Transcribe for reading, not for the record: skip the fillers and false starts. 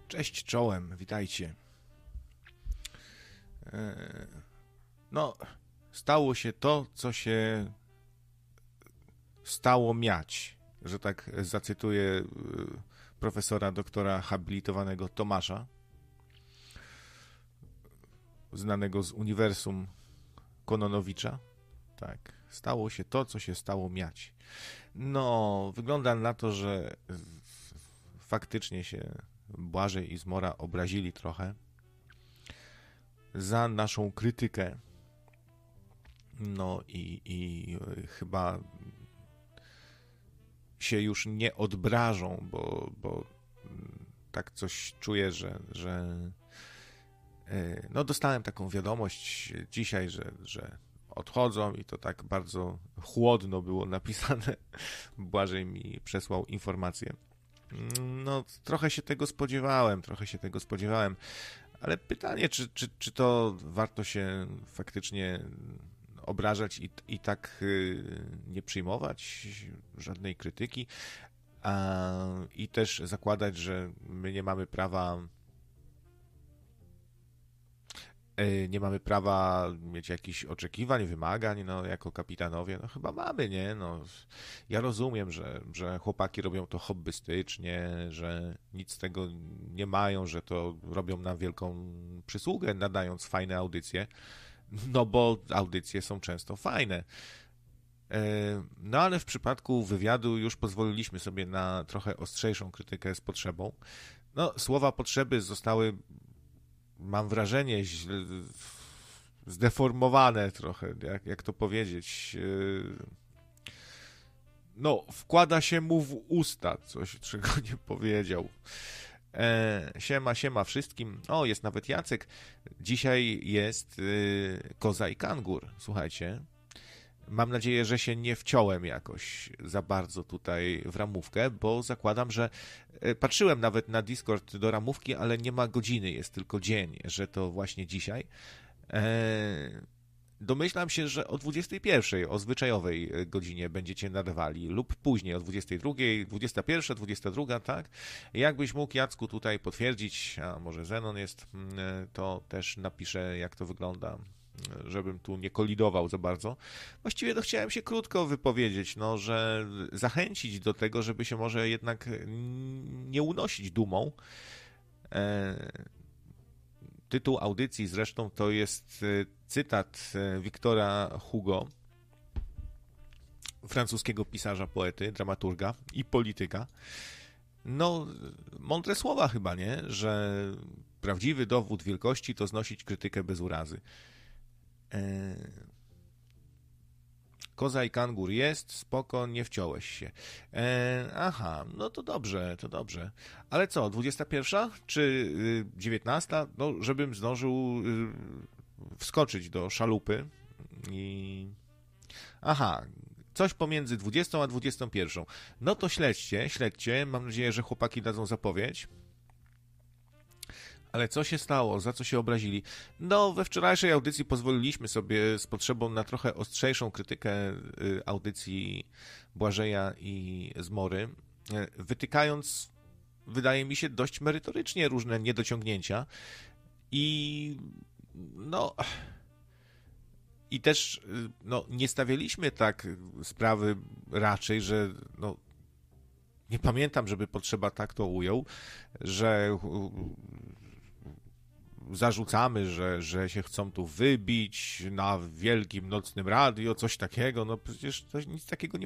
Cześć czołem, witajcie. No, stało się to, co się stało miać, że tak zacytuję profesora doktora habilitowanego Tomasza, znanego z Uniwersum Kononowicza. Tak, stało się to, co się stało miać. No, wygląda na to, że faktycznie się Błażej i Zmora obrazili trochę za naszą krytykę. No i chyba się już nie odbrażą, bo tak coś czuję, że no dostałem taką wiadomość dzisiaj, że odchodzą i to tak bardzo chłodno było napisane. Błażej mi przesłał informację. No trochę się tego spodziewałem, ale pytanie, czy to warto się faktycznie obrażać i tak nie przyjmować żadnej krytyki i też zakładać, że my nie mamy prawa mieć jakichś oczekiwań, wymagań, no, jako kapitanowie, no chyba mamy, nie? No, ja rozumiem, że chłopaki robią to hobbystycznie, że nic z tego nie mają, że to robią na wielką przysługę, nadając fajne audycje, no bo audycje są często fajne. No ale w przypadku wywiadu już pozwoliliśmy sobie na trochę ostrzejszą krytykę z potrzebą. No, słowa potrzeby zostały, mam wrażenie, zdeformowane trochę, jak to powiedzieć. No, wkłada się mu w usta coś, czego nie powiedział. Siema wszystkim. O, jest nawet Jacek. Dzisiaj jest Koza i Kangur. Słuchajcie, mam nadzieję, że się nie wciąłem jakoś za bardzo tutaj w ramówkę, bo zakładam, że patrzyłem nawet na Discord do ramówki, ale nie ma godziny, jest tylko dzień, że to właśnie dzisiaj. Domyślam się, że o 21, o zwyczajowej godzinie będziecie nadawali lub później o 22, 21, 22, tak? Jakbyś mógł, Jacku, tutaj potwierdzić, a może Zenon jest, to też napiszę, jak to wygląda, żebym tu nie kolidował za bardzo. Właściwie to chciałem się krótko wypowiedzieć, no, że zachęcić do tego, żeby się może jednak nie unosić dumą. Tytuł audycji zresztą to jest cytat Wiktora Hugo, francuskiego pisarza, poety, dramaturga i polityka. No, mądre słowa chyba, nie? Że prawdziwy dowód wielkości to znosić krytykę bez urazy. Koza i Kangur jest, spoko, nie wciąłeś się. Aha, no to dobrze. Ale co, 21 czy 19? No, żebym zdążył wskoczyć do szalupy i... Aha, coś pomiędzy 20 a 21. No to śledźcie. Mam nadzieję, że chłopaki dadzą zapowiedź. Ale co się stało? Za co się obrazili? No, we wczorajszej audycji pozwoliliśmy sobie z potrzebą na trochę ostrzejszą krytykę audycji Błażeja i Zmory, wytykając, wydaje mi się, dość merytorycznie różne niedociągnięcia i no... I też no, nie stawialiśmy tak sprawy raczej, że no, nie pamiętam, żeby Potrzeba tak to ujął, że zarzucamy, że się chcą tu wybić na wielkim nocnym radio, coś takiego. No przecież nic takiego nie